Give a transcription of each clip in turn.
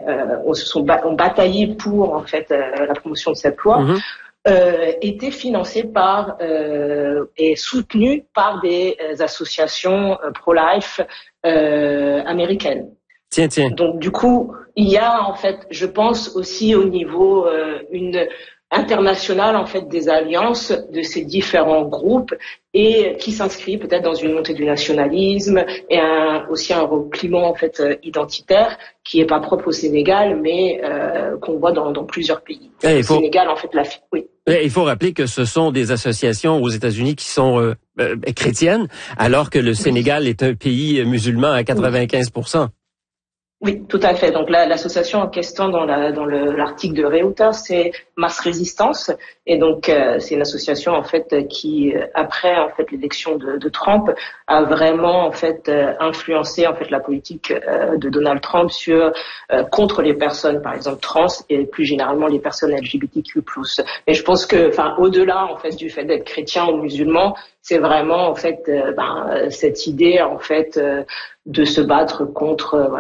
ont bataillé pour en fait la promotion de cette loi. Était financé par et soutenu par des associations pro-life américaines. Tiens. Donc du coup, il y a en fait, je pense aussi au niveau international en fait des alliances de ces différents groupes et qui s'inscrit peut-être dans une montée du nationalisme et aussi un repliement en fait identitaire qui est pas propre au Sénégal mais qu'on voit dans plusieurs pays. Au Sénégal en fait oui. Il faut rappeler que ce sont des associations aux États-Unis qui sont chrétiennes alors que le Sénégal est un pays musulman à 95%. Oui, tout à fait. Donc l'association en question dans l'article de Reuters, c'est Mass Résistance, et donc c'est une association en fait qui après en fait l'élection de Trump a vraiment en fait influencé en fait la politique de Donald Trump sur contre les personnes par exemple trans et plus généralement les personnes LGBTQ+. Et je pense que au-delà en fait du fait d'être chrétien ou musulman, c'est vraiment en fait cette idée en fait de se battre contre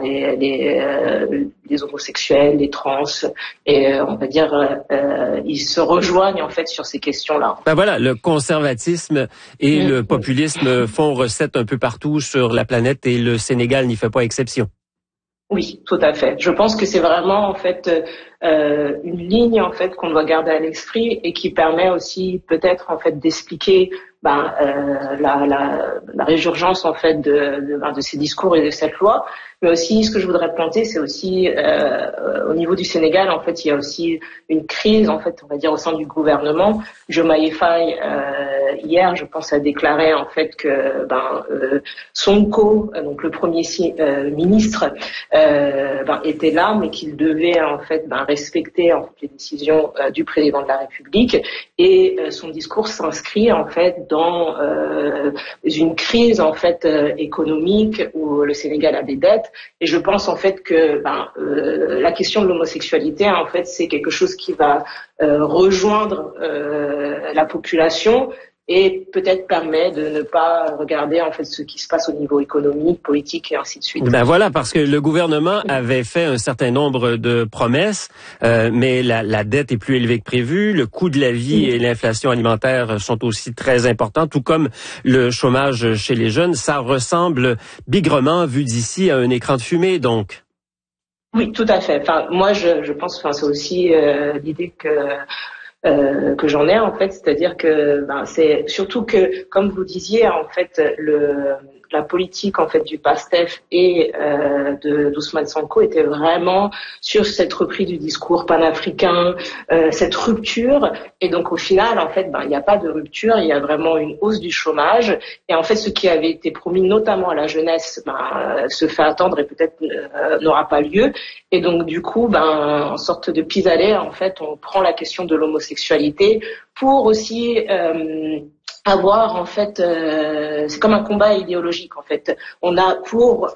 les homosexuels, les trans, et on va dire ils se rejoignent en fait sur ces questions-là. Voilà, le conservatisme et le populisme font recette un peu partout sur la planète et le Sénégal n'y fait pas exception. Oui, tout à fait. Je pense que c'est vraiment en fait une ligne en fait qu'on doit garder à l'esprit et qui permet aussi peut-être en fait d'expliquer la résurgence en fait de ces discours et de cette loi. Mais aussi, ce que je voudrais pointer, c'est aussi au niveau du Sénégal, en fait, il y a aussi une crise, en fait, on va dire au sein du gouvernement. Diomaye Faye hier, je pense, a déclaré en fait que Sonko, donc le premier ministre, était là, mais qu'il devait en fait respecter en fait les décisions du président de la République. Et son discours s'inscrit en fait dans une crise en fait économique où le Sénégal a des dettes. Et je pense en fait que la question de l'homosexualité en fait c'est quelque chose qui va rejoindre la population et peut-être permet de ne pas regarder en fait ce qui se passe au niveau économique, politique et ainsi de suite. Voilà, parce que le gouvernement avait fait un certain nombre de promesses, mais la dette est plus élevée que prévu, le coût de la vie et l'inflation alimentaire sont aussi très importants, tout comme le chômage chez les jeunes. Ça ressemble bigrement, vu d'ici, à un écran de fumée, donc. Oui, tout à fait. Moi, je pense, c'est aussi l'idée que j'en ai en fait, c'est-à-dire que c'est surtout que, comme vous disiez, en fait, la politique en fait du PASTEF et d'Ousmane Sonko était vraiment sur cette reprise du discours panafricain, cette rupture, et donc au final en fait il n'y a pas de rupture, il y a vraiment une hausse du chômage, et en fait ce qui avait été promis notamment à la jeunesse se fait attendre et peut-être n'aura pas lieu, et donc du coup en sorte de pis-aller en fait on prend la question de l'homosexualité pour aussi avoir en fait, c'est comme un combat idéologique en fait. On a pour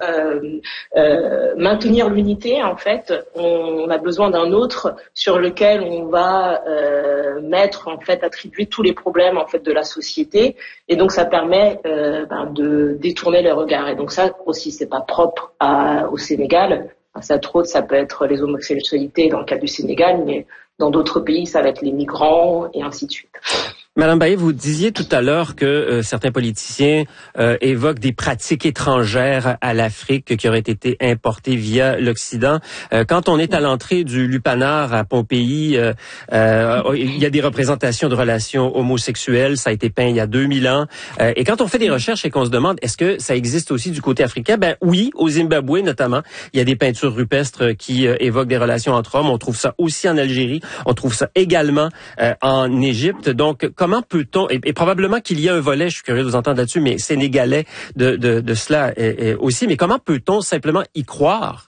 maintenir l'unité en fait, on a besoin d'un autre sur lequel on va mettre en fait, attribuer tous les problèmes en fait de la société, et donc ça permet de détourner les regards. Et donc ça aussi c'est pas propre au Sénégal. Ça peut être les homosexualités dans le cas du Sénégal, mais dans d'autres pays ça va être les migrants et ainsi de suite. Madame Baillet, vous disiez tout à l'heure que certains politiciens évoquent des pratiques étrangères à l'Afrique qui auraient été importées via l'Occident. Quand on est à l'entrée du Lupanar à Pompéi, il y a des représentations de relations homosexuelles. Ça a été peint il y a 2000 ans. Et quand on fait des recherches et qu'on se demande est-ce que ça existe aussi du côté africain, oui, au Zimbabwe notamment, il y a des peintures rupestres qui évoquent des relations entre hommes. On trouve ça aussi en Algérie. On trouve ça également en Égypte. Donc, comment peut-on, et probablement qu'il y a un volet, je suis curieux de vous entendre là-dessus, mais sénégalais de cela aussi, mais comment peut-on simplement y croire?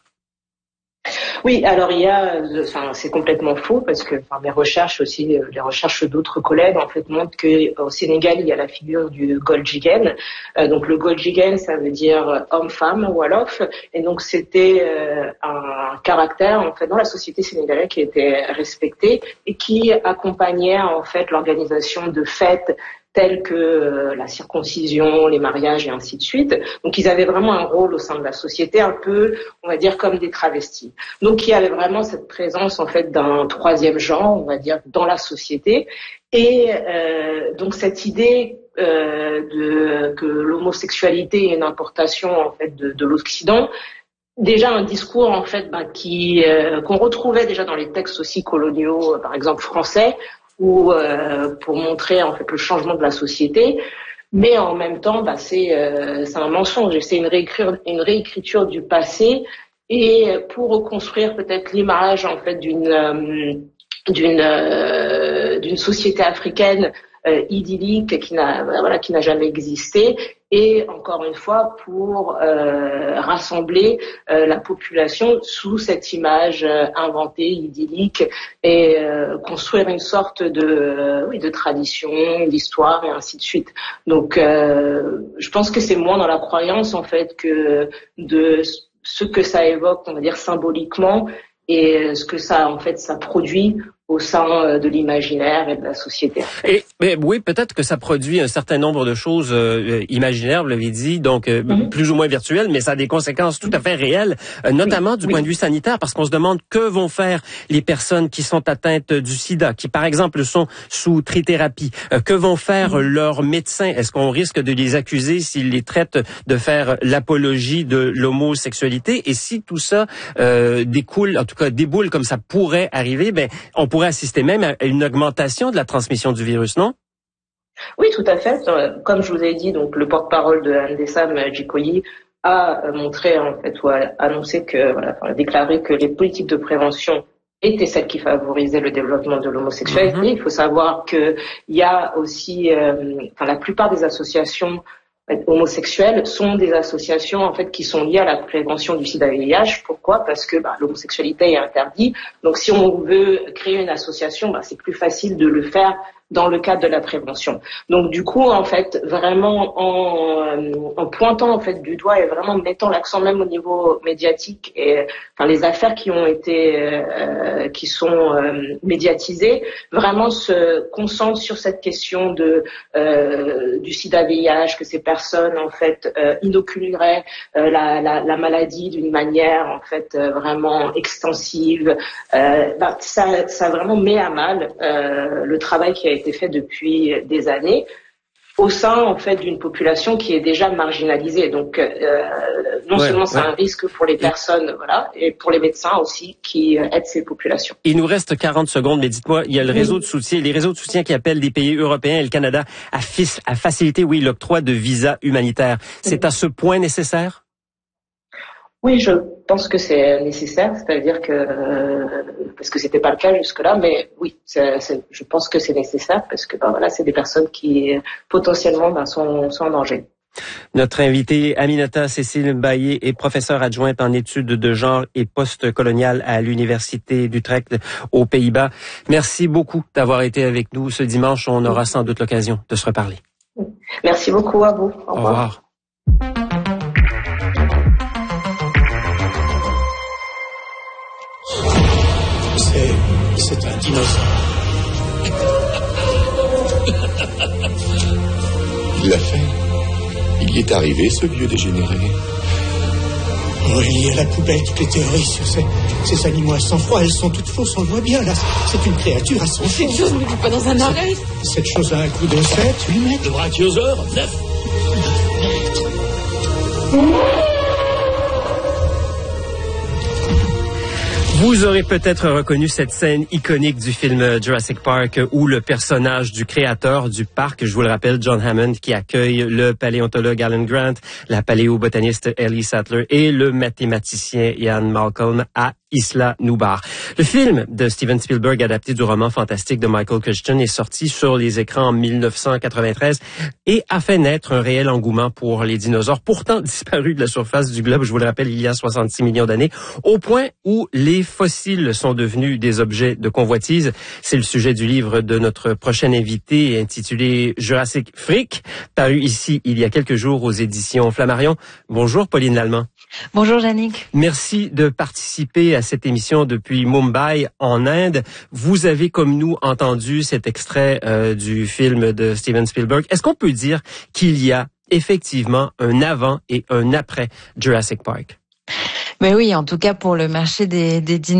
Oui, alors c'est complètement faux parce que mes recherches aussi, les recherches d'autres collègues en fait montrent que au Sénégal il y a la figure du Goljigen. Donc le Goljigen ça veut dire homme-femme wolof, et donc c'était un caractère en fait dans la société sénégalaise qui était respecté et qui accompagnait en fait l'organisation de fêtes tels que la circoncision, les mariages et ainsi de suite. Donc ils avaient vraiment un rôle au sein de la société, un peu, on va dire, comme des travestis. Donc il y avait vraiment cette présence en fait d'un troisième genre, on va dire, dans la société. Et donc cette idée que l'homosexualité est une importation en fait de l'Occident, déjà un discours en fait qu'on retrouvait déjà dans les textes aussi coloniaux, par exemple français, ou pour montrer en fait le changement de la société, mais en même temps c'est un mensonge, c'est une réécriture du passé, et pour reconstruire peut-être l'image en fait d'une société africaine idyllique qui n'a jamais existé, et encore une fois pour rassembler la population sous cette image inventée, idyllique, et construire une sorte de tradition, d'histoire et ainsi de suite. Donc je pense que c'est moins dans la croyance en fait que de ce que ça évoque, on va dire symboliquement, et ce que ça produit au sein de l'imaginaire et de la société. Mais oui, peut-être que ça produit un certain nombre de choses imaginaires, vous l'avez dit, donc plus ou moins virtuelles, mais ça a des conséquences tout à fait réelles, notamment du point de vue sanitaire, parce qu'on se demande que vont faire les personnes qui sont atteintes du sida, qui par exemple sont sous trithérapie, que vont faire leurs médecins. Est-ce qu'on risque de les accuser s'ils les traitent de faire l'apologie de l'homosexualité? Et si tout ça déboule comme ça pourrait arriver, on pourrait assister même à une augmentation de la transmission du virus, non? Oui, tout à fait. Comme je vous ai dit, donc le porte-parole de Andesam, Djikoyi, a montré en fait, ou a annoncé a déclaré que les politiques de prévention étaient celles qui favorisaient le développement de l'homosexualité. Il faut savoir que il y a aussi, la plupart des associations homosexuelles sont des associations en fait qui sont liées à la prévention du sida et VIH. Pourquoi? Parce que l'homosexualité est interdite. Donc si on veut créer une association, c'est plus facile de le faire dans le cadre de la prévention. Donc du coup en fait vraiment en pointant en fait du doigt et vraiment mettant l'accent même au niveau médiatique, et les affaires qui ont été qui sont médiatisées vraiment se concentrent sur cette question du sida VIH, que ces personnes en fait inoculeraient la maladie d'une manière en fait vraiment extensive. Ça vraiment met à mal le travail qui a été fait depuis des années au sein en fait d'une population qui est déjà marginalisée. Donc non seulement c'est un risque pour les personnes, et pour les médecins aussi qui aident ces populations. Il nous reste 40 secondes, mais dites-moi, il y a les réseaux de soutien qui appellent des pays européens et le Canada à faciliter l'octroi de visas humanitaires. C'est à ce point nécessaire? Oui, je pense que c'est nécessaire, c'est-à-dire que parce que c'était pas le cas jusque-là, mais oui, je pense que c'est nécessaire parce que c'est des personnes qui potentiellement sont en danger. Notre invitée Aminata Cécile Mbaye est professeure adjointe en études de genre et post-colonial à l'Université d'Utrecht aux Pays-Bas. Merci beaucoup d'avoir été avec nous ce dimanche. On aura sans doute l'occasion de se reparler. Merci beaucoup à vous. Au revoir. C'est un dinosaure. Il l'a fait. Il y est arrivé, ce vieux dégénéré. Oh, il y a la poubelle, toutes les théories sur ces animaux à sang-froid, elles sont toutes fausses, on le voit bien, là. C'est une créature à sang-froid. Cette chose ne vit pas dans un arrêt. Cette chose a un coup de 7, 8 mètres. Le brachiosaure, 9 mètres. Vous aurez peut-être reconnu cette scène iconique du film Jurassic Park où le personnage du créateur du parc, je vous le rappelle, John Hammond, qui accueille le paléontologue Alan Grant, la paléobotaniste Ellie Sattler et le mathématicien Ian Malcolm à Isla Nublar. Le film de Steven Spielberg, adapté du roman fantastique de Michael Crichton, est sorti sur les écrans en 1993 et a fait naître un réel engouement pour les dinosaures, pourtant disparus de la surface du globe, je vous le rappelle, il y a 66 millions d'années, au point où les fossiles sont devenus des objets de convoitise. C'est le sujet du livre de notre prochaine invitée, intitulé Jurassic Freak, paru ici il y a quelques jours aux éditions Flammarion. Bonjour Pauline Lallemand. Bonjour Yannick. Merci de participer à cette émission depuis Mumbai, en Inde. Vous avez, comme nous, entendu cet extrait du film de Steven Spielberg. Est-ce qu'on peut dire qu'il y a effectivement un avant et un après Jurassic Park? Mais oui, en tout cas pour le marché des dinosaures.